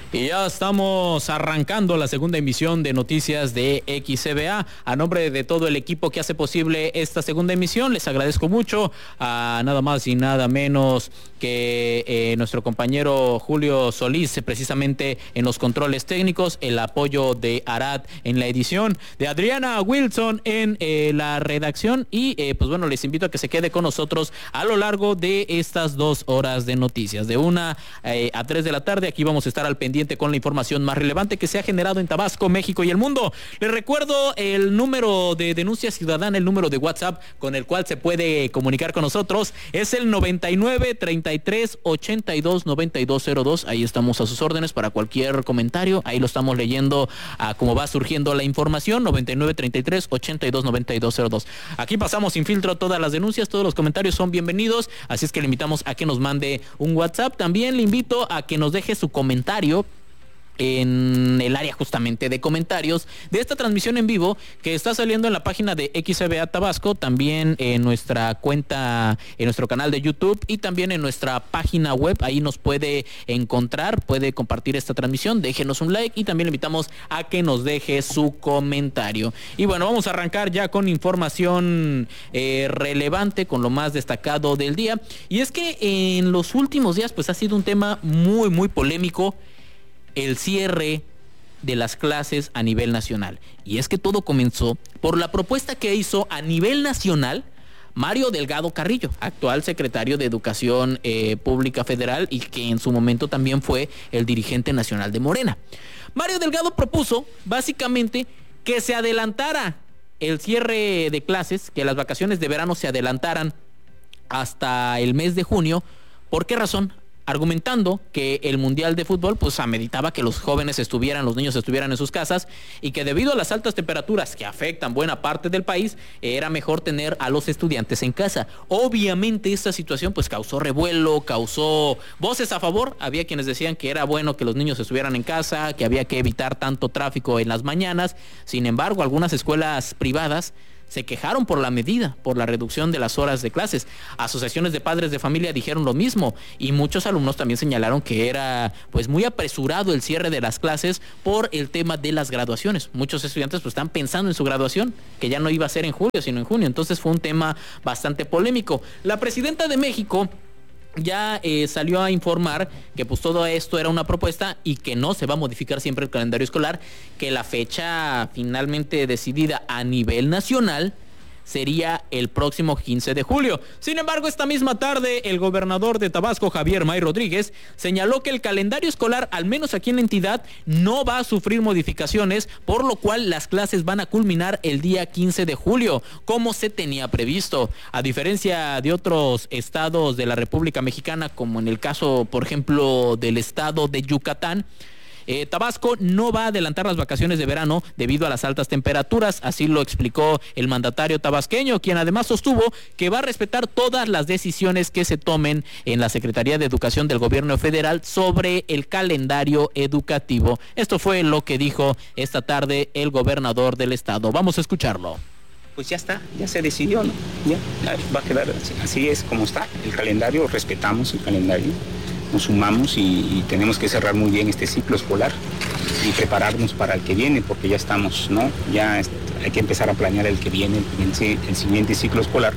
Y ya estamos arrancando la segunda emisión de Noticias de XCBA. A nombre de todo el equipo que hace posible esta segunda emisión, les agradezco mucho a nada más y nada menos que nuestro compañero Julio Solís, precisamente en los controles técnicos, el apoyo de Arad en la edición, de Adriana Wilson en la redacción y pues bueno, les invito a que se quede con nosotros a lo largo de estas 2 horas de noticias, de 1 a 3 de la tarde. Aquí vamos a estar al pendiente con la información más relevante que se ha generado en Tabasco, México y el mundo. Les recuerdo el número de denuncia ciudadana, el número de WhatsApp con el cual se puede comunicar con nosotros, es el 99 33 82 9202. Ahí estamos a sus órdenes para cualquier comentario. Ahí lo estamos leyendo a cómo va surgiendo la información. 99 33 82 9202. Aquí pasamos sin filtro todas las denuncias, todos los comentarios son bienvenidos, así es que le invitamos a que nos mande un WhatsApp. También le invito a que nos deje su comentario en el área justamente de comentarios de esta transmisión en vivo que está saliendo en la página de XCBA Tabasco, también en nuestra cuenta, en nuestro canal de YouTube y también en nuestra página web. Ahí nos puede encontrar, puede compartir esta transmisión, déjenos un like y también le invitamos a que nos deje su comentario. Y bueno, vamos a arrancar ya con información relevante, con lo más destacado del día. Y es que en los últimos días pues ha sido un tema muy polémico el cierre de las clases a nivel nacional. Y es que todo comenzó por la propuesta que hizo a nivel nacional Mario Delgado Carrillo, actual secretario de Educación Pública Federal y que en su momento también fue el dirigente nacional de Morena. Mario Delgado propuso básicamente que se adelantara el cierre de clases, que las vacaciones de verano se adelantaran hasta el mes de junio. ¿Por qué razón? Argumentando que el Mundial de Fútbol pues ameritaba que los niños estuvieran en sus casas y que debido a las altas temperaturas que afectan buena parte del país, era mejor tener a los estudiantes en casa. Obviamente esta situación pues causó revuelo, causó voces a favor. Había quienes decían que era bueno que los niños estuvieran en casa, que había que evitar tanto tráfico en las mañanas. Sin embargo, algunas escuelas privadas se quejaron por la medida, por la reducción de las horas de clases. Asociaciones de padres de familia dijeron lo mismo y muchos alumnos también señalaron que era pues muy apresurado el cierre de las clases por el tema de las graduaciones. Muchos estudiantes pues están pensando en su graduación, que ya no iba a ser en julio, sino en junio. Entonces fue un tema bastante polémico. La presidenta de México ya salió a informar que pues todo esto era una propuesta y que no se va a modificar siempre el calendario escolar, que la fecha finalmente decidida a nivel nacional sería el próximo 15 de julio. Sin embargo, esta misma tarde, el gobernador de Tabasco, Javier May Rodríguez, señaló que el calendario escolar, al menos aquí en la entidad, no va a sufrir modificaciones, por lo cual las clases van a culminar el día 15 de julio, como se tenía previsto. A diferencia de otros estados de la República Mexicana, como en el caso, por ejemplo, del estado de Yucatán, Tabasco no va a adelantar las vacaciones de verano debido a las altas temperaturas, así lo explicó el mandatario tabasqueño, quien además sostuvo que va a respetar todas las decisiones que se tomen en la Secretaría de Educación del Gobierno Federal sobre el calendario educativo. Esto fue lo que dijo esta tarde el gobernador del estado. Vamos a escucharlo. Pues ya está, ya se decidió, ¿no? Ya va a quedar así es como está el calendario, respetamos el calendario. Nos sumamos y tenemos que cerrar muy bien este ciclo escolar y prepararnos para el que viene, porque ya estamos, ¿no? Ya hay que empezar a planear el que viene, el siguiente ciclo escolar,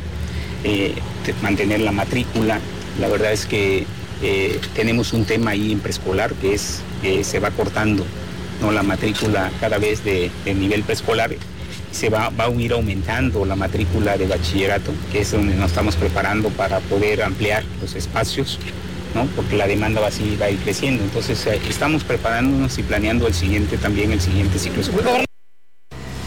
mantener la matrícula. La verdad es que tenemos un tema ahí en preescolar que es que se va cortando, ¿no? La matrícula cada vez de nivel preescolar. Se va a ir aumentando la matrícula de bachillerato, que es donde nos estamos preparando para poder ampliar los espacios, ¿no? Porque la demanda va a ir creciendo. Entonces estamos preparándonos y planeando el siguiente ciclo escolar.